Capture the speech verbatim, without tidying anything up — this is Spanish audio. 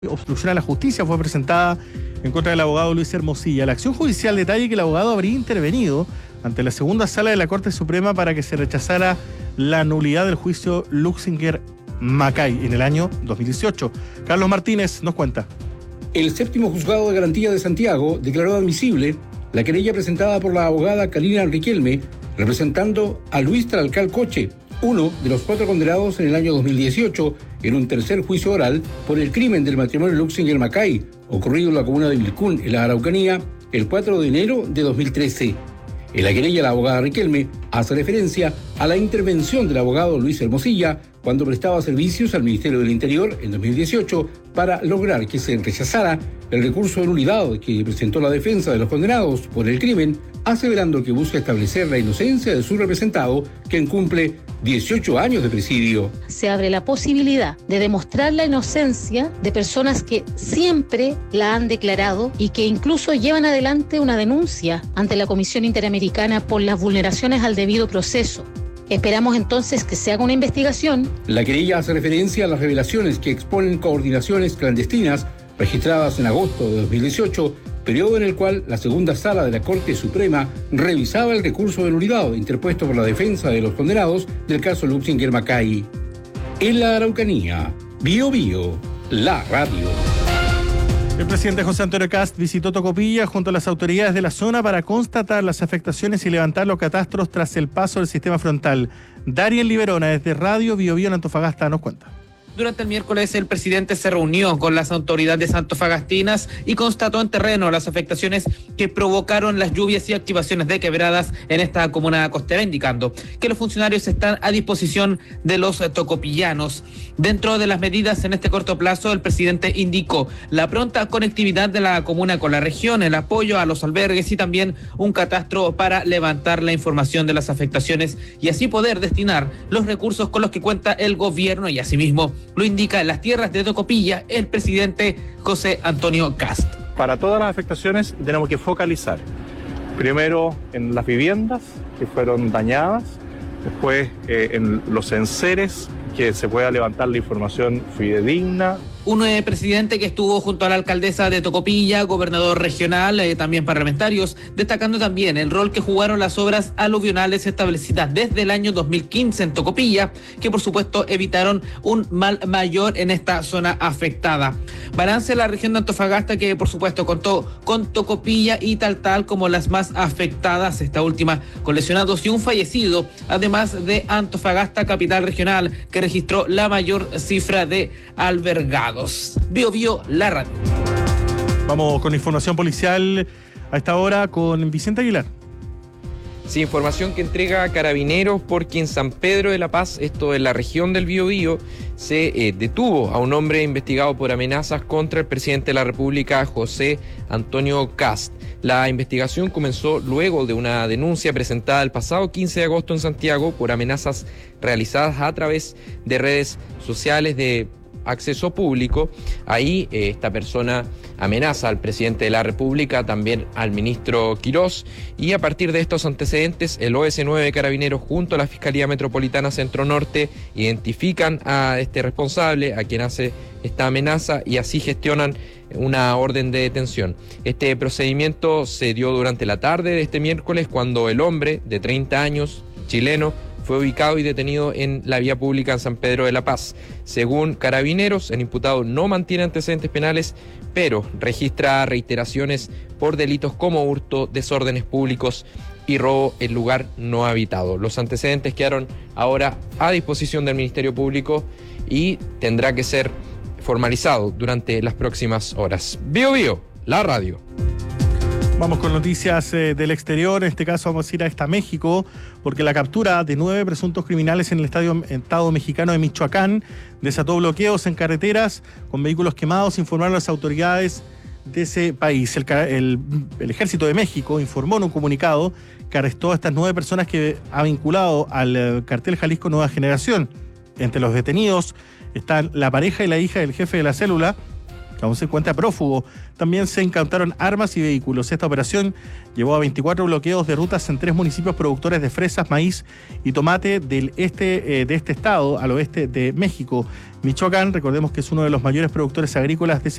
Obstrucción a la justicia fue presentada en contra del abogado Luis Hermosilla. La acción judicial detalla que el abogado habría intervenido ante la segunda sala de la Corte Suprema para que se rechazara la nulidad del juicio Luxinger-Macay en el año dos mil dieciocho. Carlos Martínez nos cuenta. El séptimo juzgado de garantía de Santiago declaró admisible la querella presentada por la abogada Karina Riquelme, representando a Luis Tralcal Coche, uno de los cuatro condenados en el año dos mil dieciocho en un tercer juicio oral por el crimen del matrimonio Luxinger-Macay, ocurrido en la comuna de Vilcún, en la Araucanía, el cuatro de enero de dos mil trece. En la querella, la abogada Riquelme hace referencia a la intervención del abogado Luis Hermosilla cuando prestaba servicios al Ministerio del Interior en dos mil dieciocho para lograr que se rechazara el recurso de nulidad que presentó la defensa de los condenados por el crimen, aseverando que busca establecer la inocencia de su representado, quien cumple dieciocho años de presidio. Se abre la posibilidad de demostrar la inocencia de personas que siempre la han declarado y que incluso llevan adelante una denuncia ante la Comisión Interamericana por las vulneraciones al debido proceso. Esperamos entonces que se haga una investigación. La querella hace referencia a las revelaciones que exponen coordinaciones clandestinas registradas en agosto de dos mil dieciocho, periodo en el cual la segunda sala de la Corte Suprema revisaba el recurso de nulidad interpuesto por la defensa de los condenados del caso Luxinger-Macay. En la Araucanía, Bio Bio, la radio. El presidente José Antonio Kast visitó Tocopilla junto a las autoridades de la zona para constatar las afectaciones y levantar los catastros tras el paso del sistema frontal. Darien Liberona, desde Radio Bio Bio en Antofagasta, nos cuenta. Durante el miércoles, el presidente se reunió con las autoridades antofagastinas y constató en terreno las afectaciones que provocaron las lluvias y activaciones de quebradas en esta comuna costera, indicando que los funcionarios están a disposición de los tocopillanos. Dentro de las medidas en este corto plazo, el presidente indicó la pronta conectividad de la comuna con la región, el apoyo a los albergues y también un catastro para levantar la información de las afectaciones y así poder destinar los recursos con los que cuenta el gobierno, y asimismo lo indica en las tierras de Tocopilla el presidente José Antonio Kast. Para todas las afectaciones tenemos que focalizar, primero en las viviendas que fueron dañadas, después eh, en los enseres, que se pueda levantar la información fidedigna. Un eh, presidente que estuvo junto a la alcaldesa de Tocopilla, gobernador regional, eh, también parlamentarios, destacando también el rol que jugaron las obras aluvionales establecidas desde el año dos mil quince en Tocopilla, que por supuesto evitaron un mal mayor en esta zona afectada. Balance la región de Antofagasta, que por supuesto contó con Tocopilla y Taltal como las más afectadas, esta última con lesionados y un fallecido, además de Antofagasta, capital regional, que registró la mayor cifra de albergados. Bio Bio, la radio. Vamos con información policial a esta hora con Vicente Aguilar. Sí, información que entrega Carabineros, porque en San Pedro de la Paz, esto en la región del Biobío, se eh, detuvo a un hombre investigado por amenazas contra el presidente de la República, José Antonio Kast. La investigación comenzó luego de una denuncia presentada el pasado quince de agosto en Santiago por amenazas realizadas a través de redes sociales de acceso público. Ahí eh, esta persona amenaza al presidente de la República, también al ministro Quirós, y a partir de estos antecedentes el O S nueve de Carabineros junto a la Fiscalía Metropolitana Centro Norte identifican a este responsable, a quien hace esta amenaza, y así gestionan una orden de detención. Este procedimiento se dio durante la tarde de este miércoles, cuando el hombre de treinta años, chileno, fue ubicado y detenido en la vía pública en San Pedro de la Paz. Según Carabineros, el imputado no mantiene antecedentes penales, pero registra reiteraciones por delitos como hurto, desórdenes públicos y robo en lugar no habitado. Los antecedentes quedaron ahora a disposición del Ministerio Público y tendrá que ser formalizado durante las próximas horas. Bio Bio, la radio. Vamos con noticias eh, del exterior. En este caso vamos a ir hasta México, porque la captura de nueve presuntos criminales en el estadio, estado mexicano de Michoacán desató bloqueos en carreteras con vehículos quemados, informaron las autoridades de ese país. El, el, el Ejército de México informó en un comunicado que arrestó a estas nueve personas que ha vinculado al eh, cartel Jalisco Nueva Generación. Entre los detenidos están la pareja y la hija del jefe de la célula, aún se encuentra prófugo. También se incautaron armas y vehículos. Esta operación llevó a veinticuatro bloqueos de rutas en tres municipios productores de fresas, maíz y tomate del este eh, de este estado al oeste de México. Michoacán, recordemos que es uno de los mayores productores agrícolas de ese